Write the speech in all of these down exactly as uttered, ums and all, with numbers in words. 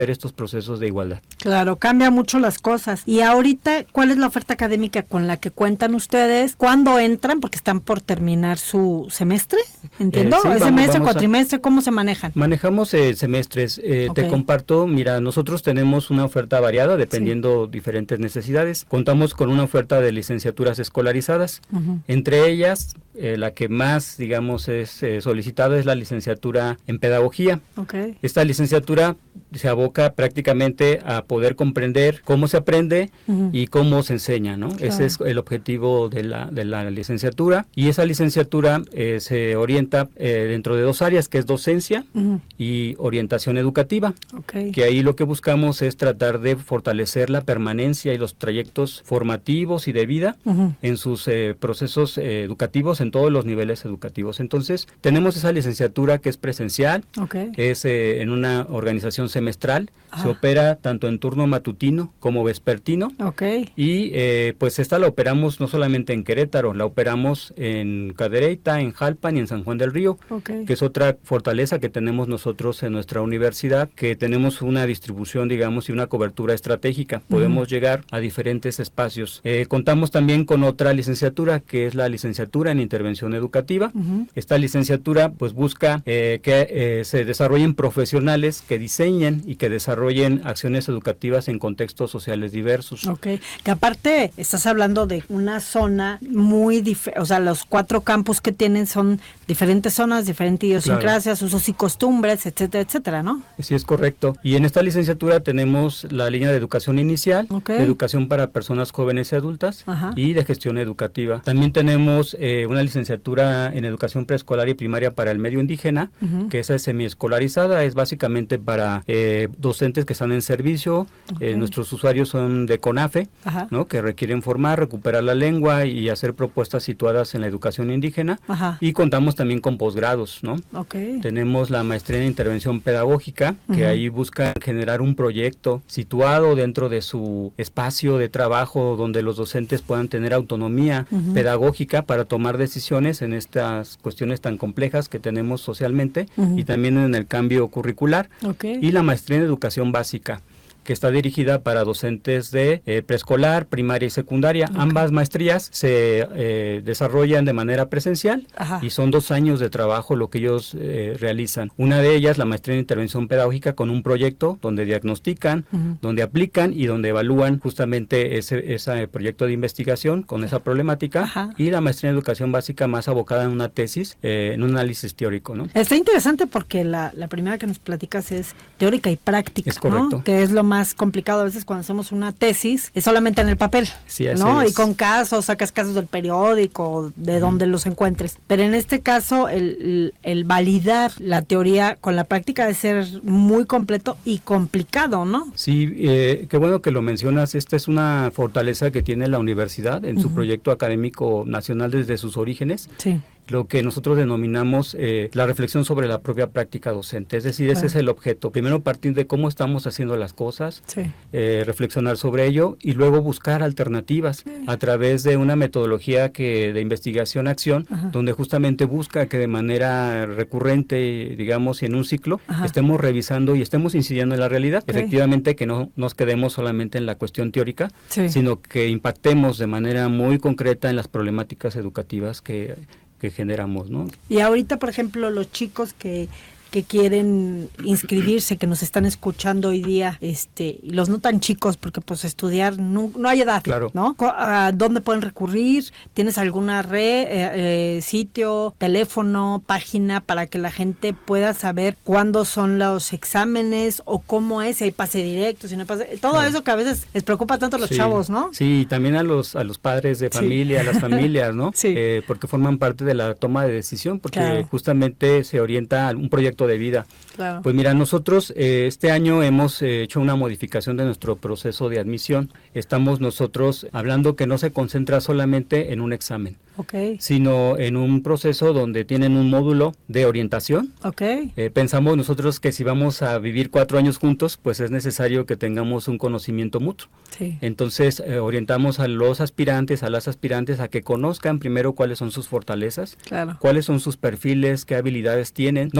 estos procesos de igualdad. Claro, cambia mucho las cosas. Y ahorita, ¿cuál es la oferta académica con la que cuentan ustedes? ¿Cuándo entran? Porque están por terminar su semestre, ¿entiendo? Eh, sí, ¿Es vamos, semestre, vamos cuatrimestre? A... ¿Cómo se manejan? Manejamos eh, semestres. Eh, okay. Te comparto, mira, nosotros tenemos una oferta variada dependiendo sí. diferentes necesidades. Contamos con una oferta de licenciaturas escolarizadas. Uh-huh. Entre ellas, eh, la que más, digamos, es eh, solicitada es la licenciatura en pedagogía. Okay. Esta licenciatura se aboca prácticamente a poder comprender cómo se aprende uh-huh. y cómo se enseña, ¿no? Claro. Ese es el objetivo de la, de la licenciatura, y esa licenciatura eh, se orienta eh, dentro de dos áreas, que es docencia uh-huh. y orientación educativa, okay. que ahí lo que buscamos es tratar de fortalecer la permanencia y los trayectos formativos y de vida uh-huh. en sus eh, procesos eh, educativos, en todos los niveles educativos. Entonces, tenemos esa licenciatura que es presencial, okay. es eh, en una organización semestral, ah. se opera tanto en turno matutino como vespertino, okay. y eh, pues esta la operamos no solamente en Querétaro, la operamos en Cadereyta, en Jalpan y en San Juan del Río, okay. que es otra fortaleza que tenemos nosotros en nuestra universidad, que tenemos una distribución, digamos, y una cobertura estratégica, podemos uh-huh. llegar a diferentes espacios. Eh, contamos también con otra licenciatura, que es la licenciatura en intervención educativa. Uh-huh. Esta licenciatura pues busca eh, que eh, se desarrollen profesionales que diseñen y que desarrollen acciones educativas en contextos sociales diversos. Ok, que aparte estás hablando de una zona muy diferente, o sea, los cuatro campus que tienen son diferentes zonas, diferentes idiosincrasias, claro. usos y costumbres, etcétera, etcétera, ¿no? Sí, es correcto. Y en esta licenciatura tenemos la línea de educación inicial, okay. de educación para personas jóvenes y adultas, ajá. y de gestión educativa. También tenemos eh, una licenciatura en educación preescolar y primaria para el medio indígena, uh-huh. que esa es semiescolarizada, es básicamente para eh, docentes que están en servicio. Okay. Eh, nuestros usuarios son de CONAFE, ¿no? Que requieren formar, recuperar la lengua y hacer propuestas situadas en la educación indígena. Ajá. Y contamos también con posgrados, ¿no? Okay. Tenemos la maestría en intervención pedagógica, que uh-huh. ahí busca generar un proyecto situado dentro de su espacio de trabajo donde los docentes puedan tener autonomía uh-huh. pedagógica para tomar decisiones en estas cuestiones tan complejas que tenemos socialmente uh-huh. y también en el cambio curricular. Okay. Y la maestría en educación básica, que está dirigida para docentes de eh, preescolar, primaria y secundaria. Okay. Ambas maestrías se eh, desarrollan de manera presencial. Ajá. Y son dos años de trabajo lo que ellos eh, realizan. Una de ellas, la maestría en intervención pedagógica, con un proyecto donde diagnostican, uh-huh. donde aplican y donde evalúan justamente ese, ese proyecto de investigación con esa problemática. Ajá. Y la maestría en educación básica más abocada en una tesis, eh, en un análisis teórico, ¿no? Está interesante porque la, la primera que nos platicas es teórica y práctica, es correcto, ¿no? Que es lo más complicado a veces cuando hacemos una tesis, es solamente en el papel, sí, ¿no? Es. Y con casos, sacas casos del periódico, de uh-huh. donde los encuentres. Pero en este caso, el, el, el validar la teoría con la práctica debe ser muy completo y complicado, ¿no? Sí, eh, qué bueno que lo mencionas. Esta es una fortaleza que tiene la universidad en uh-huh. su proyecto académico nacional desde sus orígenes. Sí. Lo que nosotros denominamos eh, la reflexión sobre la propia práctica docente. Es decir, claro. ese es el objeto. Primero partir de cómo estamos haciendo las cosas, sí. eh, reflexionar sobre ello y luego buscar alternativas sí. a través de una metodología que de investigación-acción, donde justamente busca que de manera recurrente, digamos, y en un ciclo, Ajá. estemos revisando y estemos incidiendo en la realidad. Sí. Efectivamente, que no nos quedemos solamente en la cuestión teórica, sí. sino que impactemos de manera muy concreta en las problemáticas educativas que que generamos, ¿no? Y ahorita, por ejemplo, los chicos que que quieren inscribirse, que nos están escuchando hoy día, este, y los no tan chicos, porque pues estudiar no, no hay edad, claro. ¿no? ¿A dónde pueden recurrir? ¿Tienes alguna red, eh, eh, sitio, teléfono, página para que la gente pueda saber cuándo son los exámenes o cómo es, si hay pase directo, si no hay pase, todo claro. eso que a veces les preocupa tanto a los sí. chavos, ¿no? Sí, también a los a los padres de familia, sí. a las familias, ¿no? sí. Eh, porque forman parte de la toma de decisión, porque claro. justamente se orienta a un proyecto de vida. Claro. Pues mira, nosotros eh, este año hemos eh, hecho una modificación de nuestro proceso de admisión. Estamos nosotros hablando que no se concentra solamente en un examen, okay. sino en un proceso donde tienen un módulo de orientación. Okay. Eh, pensamos nosotros que si vamos a vivir cuatro años juntos, pues es necesario que tengamos un conocimiento mutuo. Sí. Entonces eh, orientamos a los aspirantes, a las aspirantes a que conozcan primero cuáles son sus fortalezas, claro. cuáles son sus perfiles, qué habilidades tienen, no tanto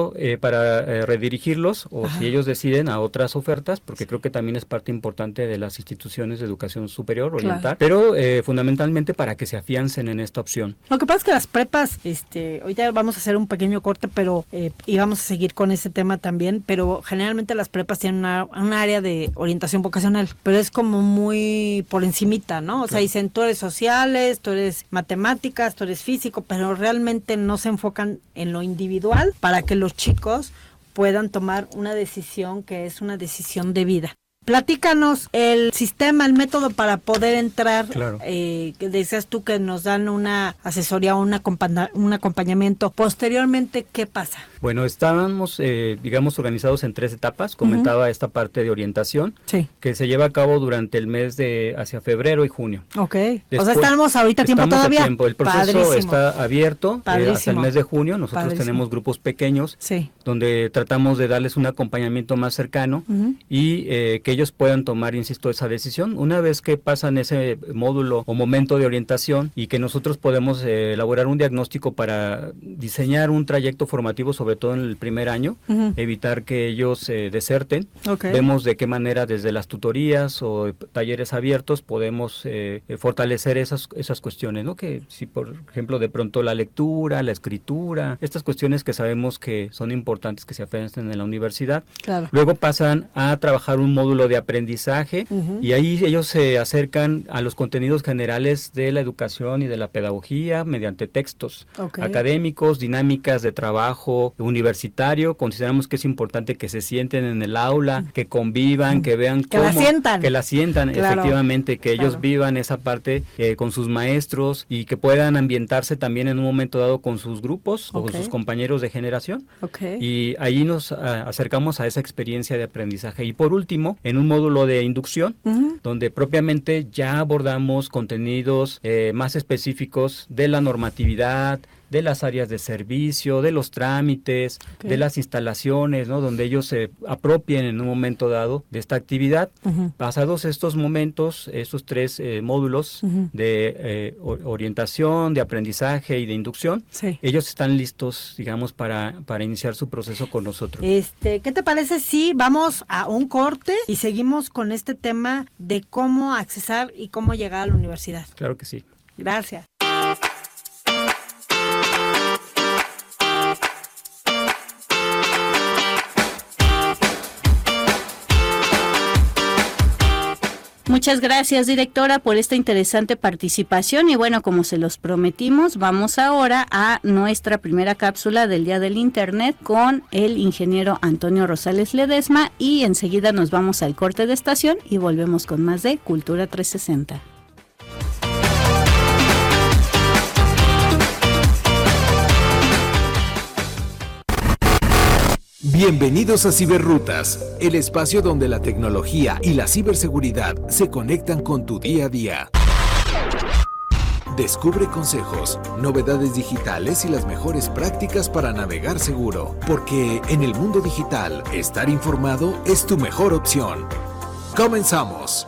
eso eh, para eh, redirigirlos o Ajá. si ellos deciden a otras ofertas, porque creo que también es parte importante de las instituciones de educación superior, orientar, claro. pero eh, fundamentalmente para que se afiancen en esta opción. Lo que pasa es que las prepas, este, hoy ya vamos a hacer un pequeño corte, pero eh, y vamos a seguir con ese tema también, pero generalmente las prepas tienen una, un área de orientación vocacional, pero es como muy por encimita, ¿no? O sea, claro. dicen, tú eres sociales, tú eres matemáticas, tú eres físico, pero realmente no se enfocan en lo individual para que los chicos puedan tomar una decisión que es una decisión de vida. Platícanos el sistema, el método para poder entrar, claro. eh, que decías tú que nos dan una asesoría o un, acompañ- un acompañamiento. Posteriormente, ¿qué pasa? Bueno, estábamos, eh, digamos, organizados en tres etapas. Comentaba uh-huh. esta parte de orientación, sí. que se lleva a cabo durante el mes de, hacia febrero y junio. Ok, Después, o sea, estamos ahorita a tiempo estamos todavía. A tiempo. El proceso Padrísimo. está abierto eh, hasta el mes de junio. Nosotros Padrísimo. tenemos grupos pequeños, sí. donde tratamos de darles un acompañamiento más cercano uh-huh. y eh, que ellos puedan tomar, insisto, esa decisión. Una vez que pasan ese módulo o momento de orientación y que nosotros podemos eh, elaborar un diagnóstico para diseñar un trayecto formativo, sobre todo en el primer año, uh-huh. evitar que ellos eh, deserten. Okay. Vemos de qué manera desde las tutorías o talleres abiertos podemos eh, fortalecer esas, esas cuestiones, ¿no? Que si, por ejemplo, de pronto la lectura, la escritura, estas cuestiones que sabemos que son importantes que se afiancen en la universidad. Claro. Luego pasan a trabajar un módulo de aprendizaje aprendizaje uh-huh. y ahí ellos se acercan a los contenidos generales de la educación y de la pedagogía mediante textos okay. académicos, dinámicas de trabajo universitario. Consideramos que es importante que se sienten en el aula, que convivan, uh-huh. que vean que cómo, la sientan, que la sientan claro. efectivamente, que ellos claro. vivan esa parte eh, con sus maestros y que puedan ambientarse también en un momento dado con sus grupos okay. o con sus compañeros de generación okay. y ahí nos a, acercamos a esa experiencia de aprendizaje. Y por último, en un módulo de inducción, uh-huh. donde propiamente ya abordamos contenidos eh, más específicos de la normatividad, de las áreas de servicio, de los trámites, okay. de las instalaciones, ¿no? Donde ellos se apropien en un momento dado de esta actividad. Uh-huh. Pasados estos momentos, estos tres eh, módulos uh-huh. de eh, orientación, de aprendizaje y de inducción, sí. ellos están listos, digamos, para, para iniciar su proceso con nosotros. Este, ¿qué te parece si vamos a un corte y seguimos con este tema de cómo accesar y cómo llegar a la universidad? Claro que sí. Gracias. Muchas gracias, directora, por esta interesante participación y bueno, como se los prometimos, vamos ahora a nuestra primera cápsula del Día del Internet con el ingeniero Antonio Rosales Ledesma y enseguida nos vamos al corte de estación y volvemos con más de Cultura trescientos sesenta. Bienvenidos a Ciberrutas, el espacio donde la tecnología y la ciberseguridad se conectan con tu día a día. Descubre consejos, novedades digitales y las mejores prácticas para navegar seguro, porque en el mundo digital, estar informado es tu mejor opción. ¡Comenzamos!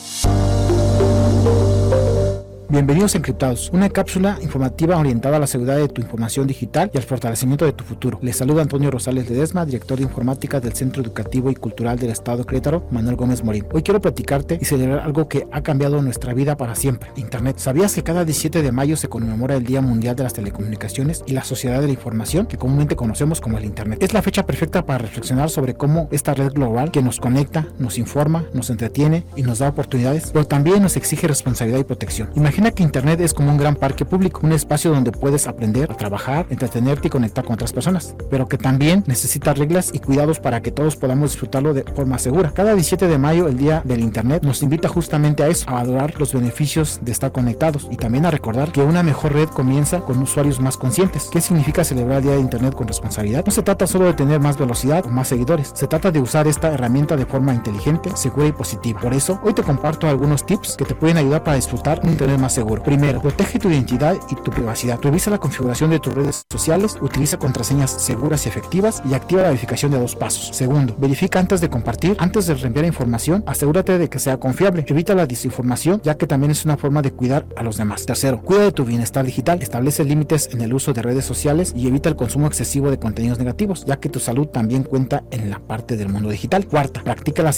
Bienvenidos a Encriptados, una cápsula informativa orientada a la seguridad de tu información digital y al fortalecimiento de tu futuro. Les saluda Antonio Rosales Ledesma, director de informática del Centro Educativo y Cultural del Estado de Querétaro, Manuel Gómez Morín. Hoy quiero platicarte y celebrar algo que ha cambiado nuestra vida para siempre, Internet. ¿Sabías que cada diecisiete de mayo se conmemora el Día Mundial de las Telecomunicaciones y la Sociedad de la Información, que comúnmente conocemos como el Internet? Es la fecha perfecta para reflexionar sobre cómo esta red global que nos conecta, nos informa, nos entretiene y nos da oportunidades, pero también nos exige responsabilidad y protección. Imagina que Internet es como un gran parque público, un espacio donde puedes aprender, a trabajar, entretenerte y conectar con otras personas, pero que también necesita reglas y cuidados para que todos podamos disfrutarlo de forma segura. Cada diecisiete de mayo, el Día del Internet, nos invita justamente a eso, a valorar los beneficios de estar conectados y también a recordar que una mejor red comienza con usuarios más conscientes. ¿Qué significa celebrar el Día de Internet con responsabilidad? No se trata solo de tener más velocidad o más seguidores, se trata de usar esta herramienta de forma inteligente, segura y positiva. Por eso, hoy te comparto algunos tips que te pueden ayudar para disfrutar un Internet más más seguro. Primero, protege tu identidad y tu privacidad. Revisa la configuración de tus redes sociales, utiliza contraseñas seguras y efectivas y activa la verificación de dos pasos. Segundo, verifica antes de compartir. Antes de reenviar información, asegúrate de que sea confiable. Evita la desinformación, ya que también es una forma de cuidar a los demás. Tercero, cuida de tu bienestar digital. Establece límites en el uso de redes sociales y evita el consumo excesivo de contenidos negativos, ya que tu salud también cuenta en la parte del mundo digital. Cuarta, practica la